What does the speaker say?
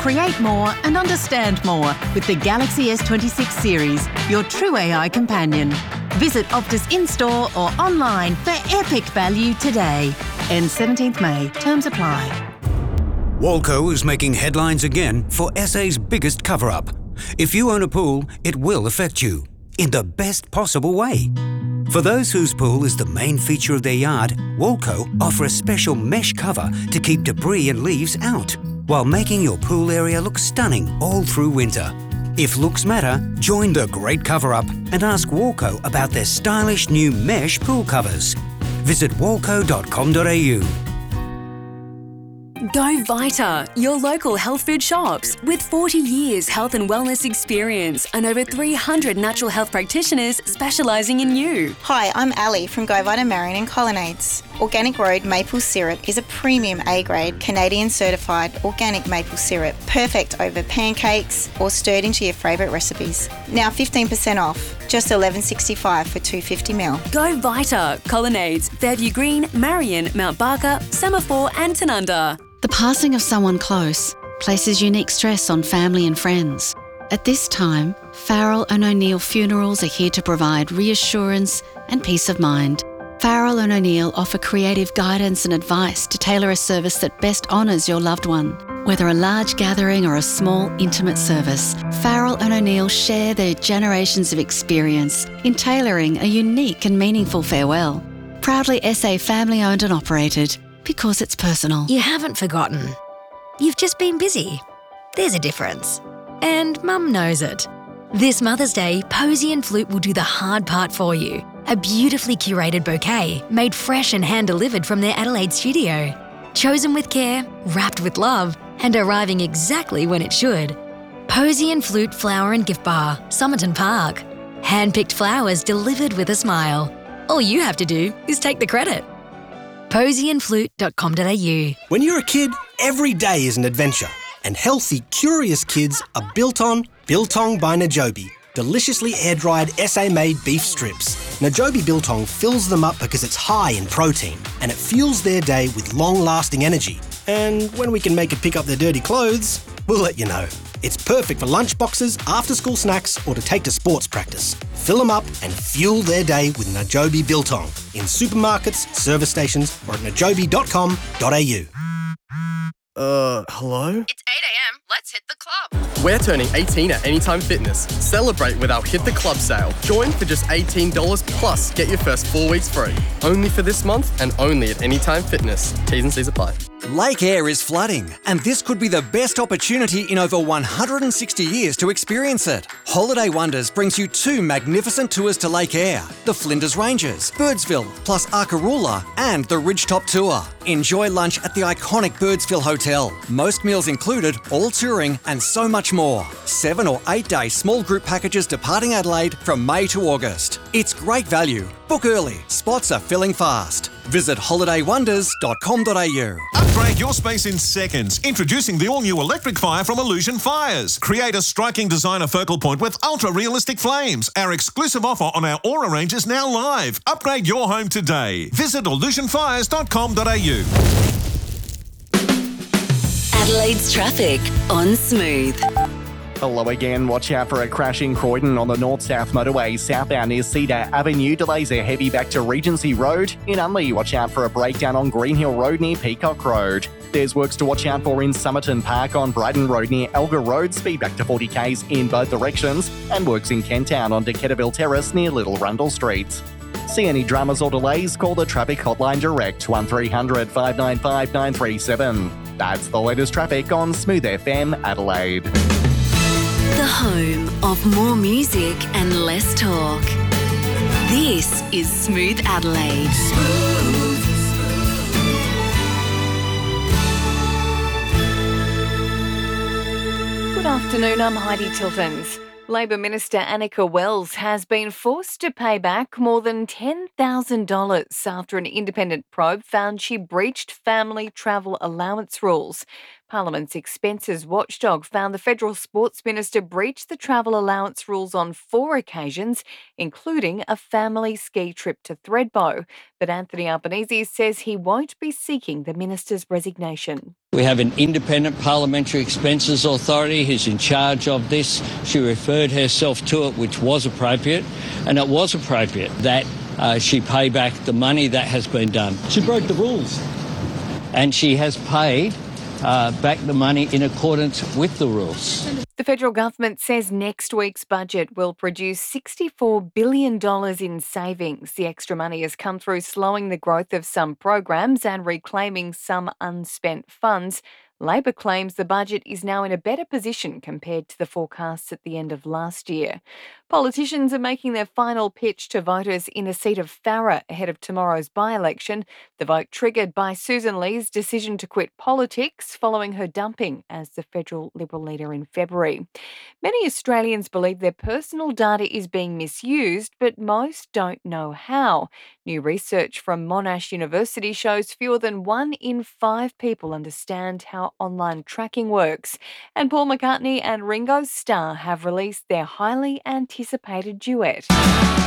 Create more and understand more with the Galaxy S26 series, your true AI companion. Visit Optus in-store or online for epic value today. Ends 17th May. Terms apply. Walco is making headlines again for SA's biggest cover-up. If you own a pool, it will affect you in the best possible way. For those whose pool is the main feature of their yard, Walco offer a special mesh cover to keep debris and leaves out, while making your pool area look stunning all through winter. If looks matter, join the great cover-up and ask Walco about their stylish new mesh pool covers. Visit walco.com.au. Go Vita, your local health food shops. With 40 years health and wellness experience and over 300 natural health practitioners specialising in you. Hi, I'm Ali from Go Vita Marion and Colonnades. Organic Road maple syrup is a premium A-grade Canadian certified organic maple syrup, perfect over pancakes or stirred into your favourite recipes. Now 15% off, just $11.65 for 250ml. Go Vita, Colonnades, Fairview Green, Marion, Mount Barker, Semaphore and Tanunda. The passing of someone close places unique stress on family and friends. At this time, Farrell and O'Neill Funerals are here to provide reassurance and peace of mind. Farrell and O'Neill offer creative guidance and advice to tailor a service that best honours your loved one. Whether a large gathering or a small, intimate service, Farrell and O'Neill share their generations of experience in tailoring a unique and meaningful farewell. Proudly SA family-owned and operated, because it's personal. You haven't forgotten. You've just been busy. There's a difference. And Mum knows it. This Mother's Day, Posy and Flute will do the hard part for you. A beautifully curated bouquet, made fresh and hand-delivered from their Adelaide studio. Chosen with care, wrapped with love, and arriving exactly when it should. Posy and Flute Flower and Gift Bar, Somerton Park. Hand-picked flowers delivered with a smile. All you have to do is take the credit. posyandflute.com.au. When you're a kid, every day is an adventure. And healthy, curious kids are built on Biltong by Najobi. Deliciously air-dried SA-made beef strips. Najobi Biltong fills them up because it's high in protein and it fuels their day with long-lasting energy. And when we can make it pick up their dirty clothes, we'll let you know. It's perfect for lunchboxes, after-school snacks or to take to sports practice. Fill them up and fuel their day with Najobi Biltong in supermarkets, service stations or at najobi.com.au. Hello? It's 8 a.m. Let's hit the club. We're turning 18 at Anytime Fitness. Celebrate with our Hit the Club sale. Join for just $18 plus get your first 4 weeks free. Only for this month and only at Anytime Fitness. T's and C's apply. Lake Eyre is flooding, and this could be the best opportunity in over 160 years to experience it. Holiday Wonders brings you 2 magnificent tours to Lake Eyre, the Flinders Ranges, Birdsville, plus Arkaroola, and the Ridgetop Tour. Enjoy lunch at the iconic Birdsville Hotel. Most meals included, all touring, and so much more. 7 or 8 day small group packages departing Adelaide from May to August. It's great value. Book early. Spots are filling fast. Visit holidaywonders.com.au. Upgrade your space in seconds. Introducing the all-new electric fire from Illusion Fires. Create a striking designer focal point with ultra-realistic flames. Our exclusive offer on our Aura range is now live. Upgrade your home today. Visit illusionfires.com.au. Adelaide's traffic on Smooth. Hello again. Watch out for a crash in Croydon on the north-south motorway, southbound near Cedar Avenue. Delays are heavy back to Regency Road. In Unley, watch out for a breakdown on Greenhill Road near Peacock Road. There's works to watch out for in Somerton Park on Brighton Road near Elgar Road. Speed back to 40 k's in both directions. And works in Kent Town on Decatterville Terrace near Little Rundle Street. See any dramas or delays? Call the traffic hotline direct 1300 595 937. That's the latest traffic on Smooth FM Adelaide. The home of more music and less talk. This is Smooth Adelaide. Good afternoon, I'm Heidi Tiltons. Labor Minister Annika Wells has been forced to pay back more than $10,000 after an independent probe found she breached family travel allowance rules. Parliament's expenses watchdog found the federal sports minister breached the travel allowance rules on 4 occasions, including a family ski trip to Thredbo. But Anthony Albanese says he won't be seeking the minister's resignation. We have an independent parliamentary expenses authority who's in charge of this. She referred herself to it, which was appropriate, and it was appropriate that she pay back the money that has been done. She broke the rules. And she has paid back the money in accordance with the rules. The federal government says next week's budget will produce $64 billion in savings. The extra money has come through slowing the growth of some programs and reclaiming some unspent funds. Labor claims the budget is now in a better position compared to the forecasts at the end of last year. Politicians are making their final pitch to voters in the seat of Farrer ahead of tomorrow's by-election. The vote triggered by Susan Lee's decision to quit politics following her dumping as the federal Liberal leader in February. Many Australians believe their personal data is being misused, but most don't know how. New research from Monash University shows fewer than 1 in 5 people understand how online tracking works. And Paul McCartney and Ringo Starr have released their highly anticipated duet.